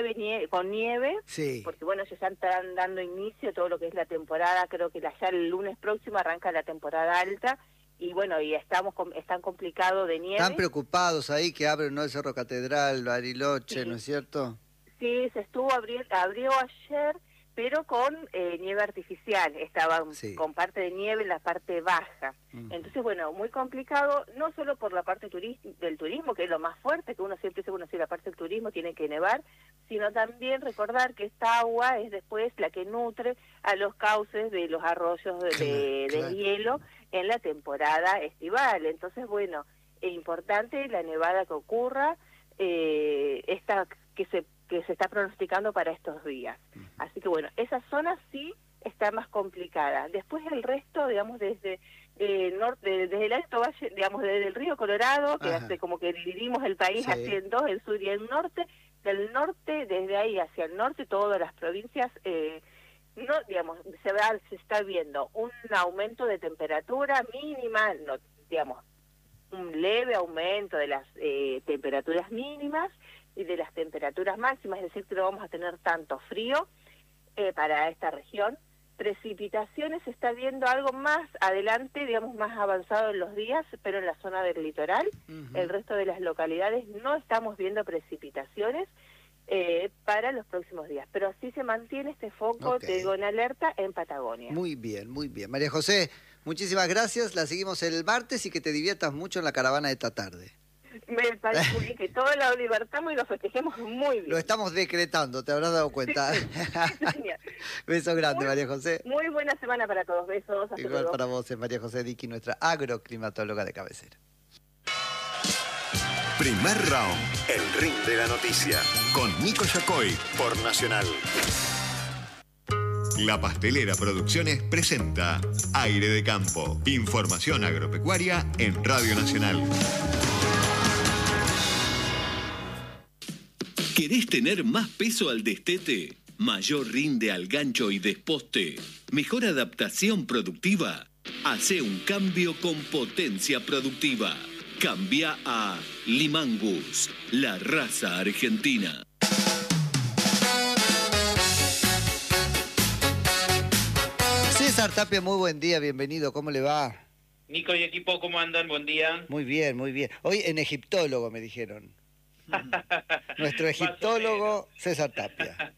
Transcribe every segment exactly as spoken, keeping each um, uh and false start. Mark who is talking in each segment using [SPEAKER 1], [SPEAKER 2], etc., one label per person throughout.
[SPEAKER 1] nieve, nieve con nieve,
[SPEAKER 2] sí.
[SPEAKER 1] porque bueno, ya están dando inicio a todo lo que es la temporada, creo que ya el lunes próximo arranca la temporada alta, y bueno, y estamos con, están complicados de nieve.
[SPEAKER 2] Están preocupados ahí que abren, ¿no?, el Cerro Catedral, Bariloche,
[SPEAKER 1] Sí.
[SPEAKER 2] ¿no es cierto?
[SPEAKER 1] Sí, se estuvo abriendo, abrió ayer, pero con eh, nieve artificial, estaban
[SPEAKER 2] Sí.
[SPEAKER 1] con parte de nieve en la parte baja. Uh-huh. Entonces, bueno, muy complicado, no solo por la parte turis del turismo, que es lo más fuerte, que uno siempre dice, bueno, sí, la parte del turismo tiene que nevar, sino también recordar que esta agua es después la que nutre a los cauces de los arroyos de,
[SPEAKER 2] claro,
[SPEAKER 1] de,
[SPEAKER 2] claro.
[SPEAKER 1] de hielo en la temporada estival. Entonces, bueno, es importante la nevada que ocurra, eh, esta que se que se está pronosticando para estos días. Así que bueno, esa zona sí está más complicada. Después el resto, digamos, desde eh, norte, desde el Alto Valle, digamos, desde el río Colorado, que Ajá. hace como que dividimos el país sí. así en dos, el sur y el norte, del norte, desde ahí hacia el norte, todas las provincias, eh, no, digamos, se va, se está viendo un aumento de temperatura mínima, no, digamos, un leve aumento de las eh, temperaturas mínimas y de las temperaturas máximas, es decir, que no vamos a tener tanto frío eh, para esta región. Precipitaciones se está viendo algo más adelante, digamos, más avanzado en los días, pero en la zona del litoral. Uh-huh. El resto de las localidades no estamos viendo precipitaciones eh, para los próximos días, pero sí se mantiene este foco, okay. te digo, en alerta en Patagonia.
[SPEAKER 2] Muy bien, muy bien. María José, muchísimas gracias, la seguimos el martes y que te diviertas mucho en la caravana de esta tarde.
[SPEAKER 1] Me parece muy bien que todos lo libertamos y lo festejemos muy bien.
[SPEAKER 2] Lo estamos decretando, te habrás dado cuenta.
[SPEAKER 1] Sí, sí,
[SPEAKER 2] Beso grande,
[SPEAKER 1] muy,
[SPEAKER 2] María José.
[SPEAKER 1] Muy buena semana para todos. Besos. Hasta
[SPEAKER 2] Igual
[SPEAKER 1] luego.
[SPEAKER 2] Para vos, es María José Diqui, nuestra agroclimatóloga de cabecera.
[SPEAKER 3] Primer round, el ring de la noticia, con Nico Yacoy, por Nacional. La Pastelera Producciones presenta Aire de Campo. Información agropecuaria en Radio Nacional.
[SPEAKER 4] ¿Querés tener más peso al destete? ¿Mayor rinde al gancho y desposte? ¿Mejor adaptación productiva? Hacé un cambio con potencia productiva. Cambia a Limangus, la raza argentina.
[SPEAKER 2] César Tapia, muy buen día, bienvenido, ¿cómo le va?
[SPEAKER 5] Nico y equipo, ¿cómo andan? Buen día.
[SPEAKER 2] Muy bien, muy bien. Hoy en egiptólogo me dijeron. Nuestro egiptólogo César Tapia.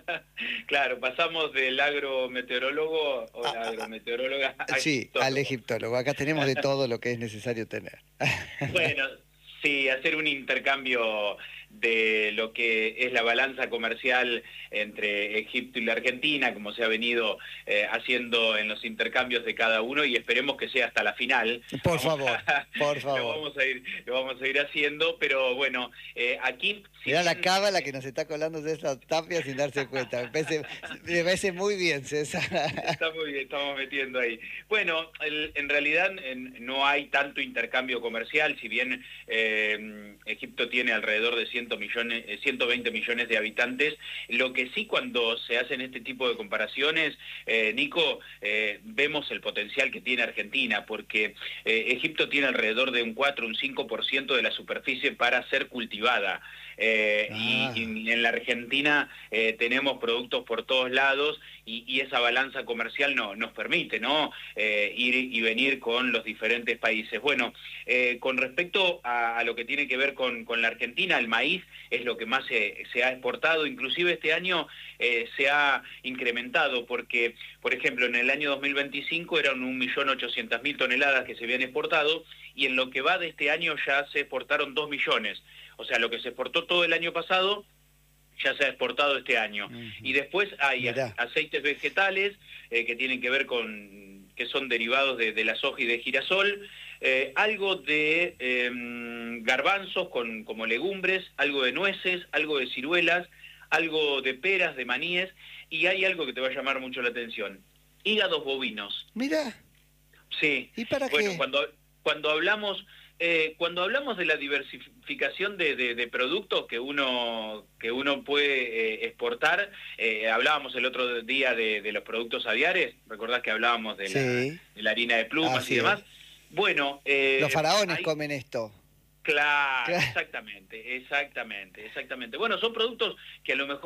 [SPEAKER 5] Claro, pasamos del agrometeorólogo o la
[SPEAKER 2] ah,
[SPEAKER 5] agrometeoróloga a
[SPEAKER 2] sí,
[SPEAKER 5] egiptólogo.
[SPEAKER 2] al egiptólogo. Acá tenemos de todo lo que es necesario tener.
[SPEAKER 5] Bueno, sí, hacer un intercambio de lo que es la balanza comercial entre Egipto y la Argentina, como se ha venido eh, haciendo en los intercambios de cada uno, y esperemos que sea hasta la final.
[SPEAKER 2] Por favor, a, por favor.
[SPEAKER 5] Lo vamos a ir, lo vamos a ir haciendo, pero bueno, eh, aquí...
[SPEAKER 2] Mirá la cábala que nos está colando César Tapia sin darse cuenta. Me parece, me parece muy bien, César.
[SPEAKER 5] Está muy bien, estamos metiendo ahí. Bueno, el, en realidad en, no hay tanto intercambio comercial, si bien eh, Egipto tiene alrededor de ciento veinte millones de habitantes. Lo que sí, cuando se hacen este tipo de comparaciones, eh, Nico, eh, vemos el potencial que tiene Argentina, porque eh, Egipto tiene alrededor de un cuatro, un cinco por ciento de la superficie para ser cultivada. Eh, ah. y, y en la Argentina eh, tenemos productos por todos lados y, y esa balanza comercial no, nos permite, ¿no? Eh, ir y venir con los diferentes países. Bueno, eh, con respecto a, a lo que tiene que ver con, con la Argentina, el maíz es lo que más se, se ha exportado, inclusive este año eh, se ha incrementado porque, por ejemplo, en el año dos mil veinticinco eran un millón ochocientas mil toneladas que se habían exportado y en lo que va de este año ya se exportaron dos millones. O sea, lo que se exportó todo el año pasado ya se ha exportado este año. Uh-huh. Y después hay Mirá. aceites vegetales eh, que tienen que ver con, que son derivados de, de la soja y de girasol, eh, algo de eh, garbanzos con, como legumbres, algo de nueces, algo de ciruelas, algo de peras, de maníes, y hay algo que te va a llamar mucho la atención. Hígados bovinos.
[SPEAKER 2] Mira.
[SPEAKER 5] Sí.
[SPEAKER 2] ¿Y para
[SPEAKER 5] bueno,
[SPEAKER 2] qué?
[SPEAKER 5] Cuando, cuando hablamos... Eh, cuando hablamos de la diversificación de, de, de productos que uno que uno puede eh, exportar, eh, hablábamos el otro día de, de los productos aviares, recordás que hablábamos de, sí. la, de la harina de plumas Así y demás. Es. Bueno, eh,
[SPEAKER 2] los faraones
[SPEAKER 5] hay...
[SPEAKER 2] comen esto.
[SPEAKER 5] Claro, claro, exactamente, exactamente, exactamente. Bueno, son productos que a lo mejor